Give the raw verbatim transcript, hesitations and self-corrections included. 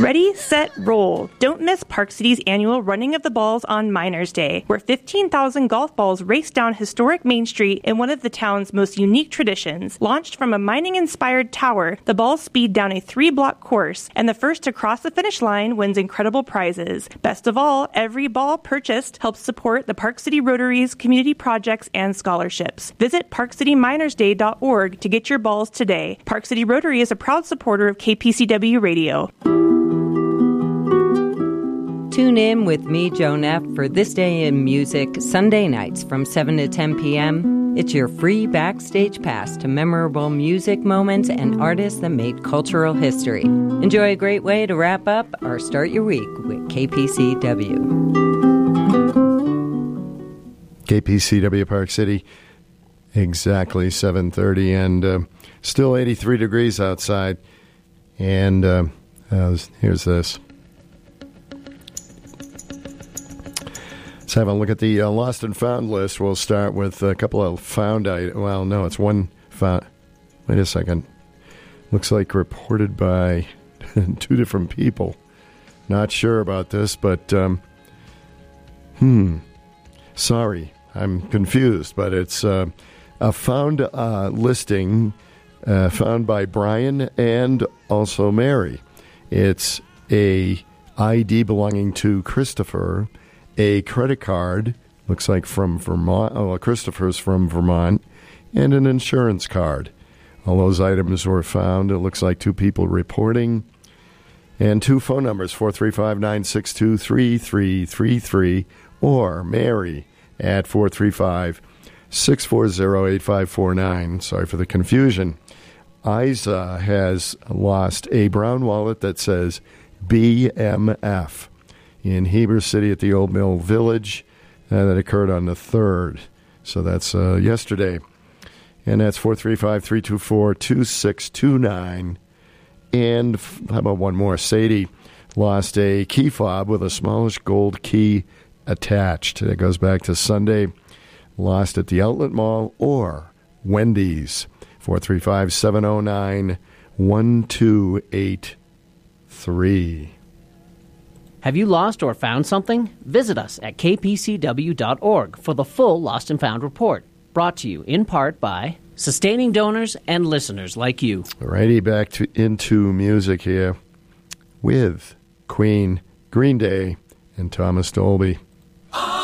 Ready, set, roll. Don't miss Park City's annual Running of the Balls on Miners Day, where fifteen thousand golf balls race down historic Main Street in one of the town's most unique traditions. Launched from a mining-inspired tower, the balls speed down a three-block course, and the first to cross the finish line wins incredible prizes. Best of all, every ball purchased helps support the Park City Rotary's community projects and scholarships. Visit park city miners day dot org to get your balls today. Park City Rotary is a proud supporter of K P C W Radio. Tune in with me, Joe Neff, for This Day in Music, Sunday nights from seven to ten p.m. It's your free backstage pass to memorable music moments and artists that made cultural history. Enjoy a great way to wrap up or start your week with K P C W. K P C W Park City, exactly seven thirty, and uh, still eighty-three degrees outside. And uh, uh, here's this. Let's have a look at the uh, lost and found list. We'll start with a couple of found items. Well, no, it's one found. Wait a second. Looks like reported by two different people. Not sure about this, but um, hmm. Sorry, I'm confused, but it's uh, a found uh, listing uh, found by Brian and also Mary. It's a I D belonging to Christopher, a credit card, looks like from Vermont. Oh, Christopher's from Vermont, and an insurance card. All those items were found. It looks like two people reporting. And two phone numbers, four three five, nine six two, three three three three, or Mary at four three five, six four zero, eight five four nine. Sorry for the confusion. Isa has lost a brown wallet that says B M F in Heber City at the Old Mill Village. Uh, that occurred on the third. So that's uh, yesterday. And that's four three five, three two four, two six two nine. And f- how about one more? Sadie lost a key fob with a smallish gold key attached. It goes back to Sunday. Lost at the Outlet Mall or Wendy's. four three five, seven oh nine, one two eight three. Have you lost or found something? Visit us at k p c w dot org for the full Lost and Found report. Brought to you in part by sustaining donors and listeners like you. Righty, back to into music here with Queen, Green Day, and Thomas Dolby.